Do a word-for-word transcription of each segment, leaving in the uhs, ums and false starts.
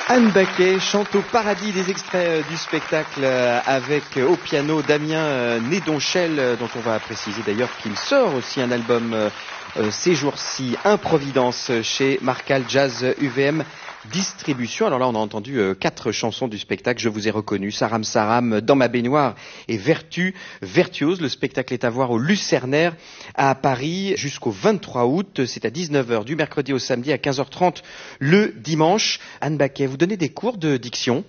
Anne Baquet chante au paradis, des extraits du spectacle avec au piano Damien Nédonchel, dont on va préciser d'ailleurs qu'il sort aussi un album ces jours-ci, Improvidence, chez Marcal Jazz U V M Distribution. Alors là, on a entendu euh, quatre chansons du spectacle. Je vous ai reconnu, Saram Saram, Dans ma baignoire et Vertu, Vertuose. Le spectacle est à voir au Lucernaire à Paris jusqu'au vingt-trois août. C'est à dix-neuf heures du mercredi au samedi, à quinze heures trente le dimanche. Anne Baquet, vous donnez des cours de diction?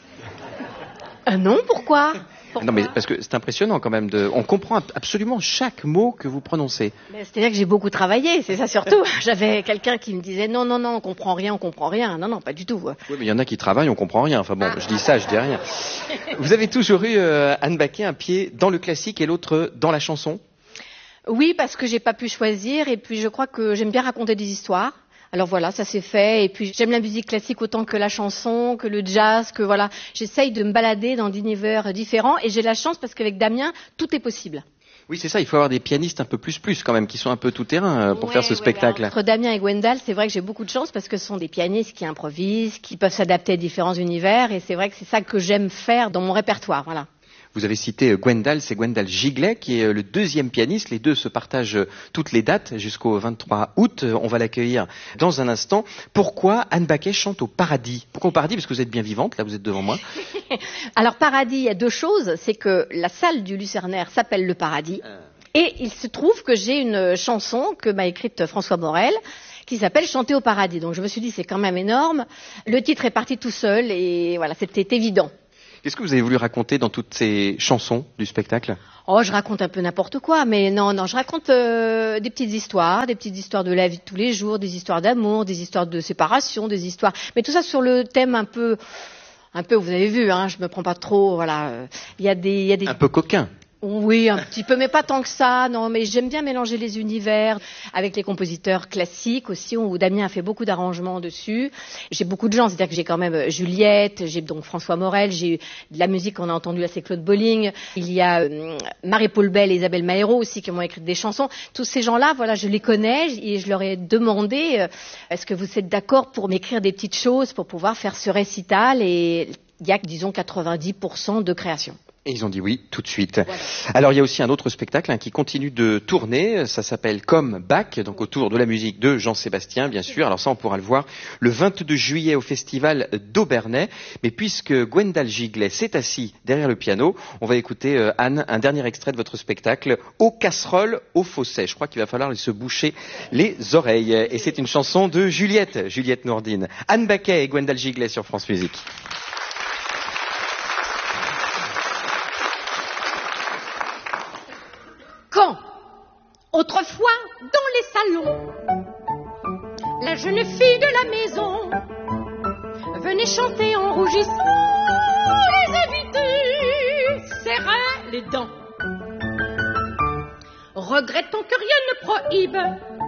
Ah non, pourquoi? Pourquoi? Non, mais parce que c'est impressionnant quand même. De... On comprend absolument chaque mot que vous prononcez. C'est-à-dire que j'ai beaucoup travaillé, c'est ça surtout. J'avais quelqu'un qui me disait non, non, non, on comprend rien, on comprend rien. Non, non, pas du tout. Oui, mais il y en a qui travaillent, on comprend rien. Enfin bon, ah. je dis ça, je dis rien. Vous avez toujours eu, euh, Anne Baquet, un pied dans le classique et l'autre dans la chanson? Oui, parce que j'ai pas pu choisir et puis je crois que j'aime bien raconter des histoires. Alors voilà, ça s'est fait. Et puis j'aime la musique classique autant que la chanson, que le jazz, que voilà. J'essaye de me balader dans d'univers différents et j'ai la chance parce qu'avec Damien, tout est possible. Oui, c'est ça, il faut avoir des pianistes un peu plus plus quand même, qui sont un peu tout-terrain pour ouais, faire ce ouais, spectacle. Ouais. Entre Damien et Gwendal, c'est vrai que j'ai beaucoup de chance parce que ce sont des pianistes qui improvisent, qui peuvent s'adapter à différents univers et c'est vrai que c'est ça que j'aime faire dans mon répertoire, voilà. Vous avez cité Gwendal, c'est Gwendal Giglet qui est le deuxième pianiste. Les deux se partagent toutes les dates jusqu'au vingt-trois août. On va l'accueillir dans un instant. Pourquoi Anne Baquet chante au paradis? Pourquoi au paradis? Parce que vous êtes bien vivante, là vous êtes devant moi. Alors paradis, il y a deux choses. C'est que la salle du Lucernaire s'appelle le Paradis. Euh... Et il se trouve que j'ai une chanson que m'a écrite François Morel qui s'appelle Chanter au paradis. Donc je me suis dit c'est quand même énorme. Le titre est parti tout seul et voilà, c'était évident. Qu'est-ce que vous avez voulu raconter dans toutes ces chansons du spectacle? Oh, je raconte un peu n'importe quoi, mais non, non, je raconte euh, des petites histoires, des petites histoires de la vie de tous les jours, des histoires d'amour, des histoires de séparation, des histoires, mais tout ça sur le thème un peu, un peu, vous avez vu, hein, je me prends pas trop, voilà. Il y a des, il y a des un peu coquin. Oui, un petit peu, mais pas tant que ça. Non, mais j'aime bien mélanger les univers avec les compositeurs classiques aussi, où Damien a fait beaucoup d'arrangements dessus. J'ai beaucoup de gens, c'est-à-dire que j'ai quand même Juliette, j'ai donc François Morel, j'ai eu de la musique qu'on a entendue là, c'est Claude Bolling. Il y a euh, Marie-Paul Bell et Isabelle Mahéro aussi qui m'ont écrit des chansons. Tous ces gens-là, voilà, je les connais et je leur ai demandé euh, est-ce que vous êtes d'accord pour m'écrire des petites choses pour pouvoir faire ce récital, et il y a, disons, quatre-vingt-dix pour cent de création. Et ils ont dit oui tout de suite. Voilà. Alors il y a aussi un autre spectacle hein, qui continue de tourner, ça s'appelle Come Back, donc autour de la musique de Jean-Sébastien bien sûr. Alors ça on pourra le voir le vingt-deux juillet au festival d'Aubernais. Mais puisque Gwendal Giglet s'est assis derrière le piano, on va écouter euh, Anne un dernier extrait de votre spectacle, Aux casseroles, aux fossés. Je crois qu'il va falloir se boucher les oreilles. Et c'est une chanson de Juliette, Juliette Nourdine. Anne Baquet et Gwendal Giglet sur France Musique. Quand, autrefois, dans les salons, la jeune fille de la maison venait chanter en rougissant, les invités serraient les dents. Regrettant que rien ne prohibe